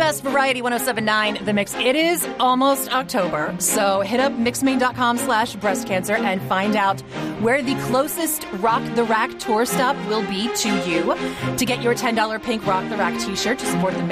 best variety 1079 The Mix. It is almost October, so hit up mixmaine.com/breast cancer and find out where the closest Rock the Rack tour stop will be to you to get your $10 pink Rock the Rack t-shirt to support the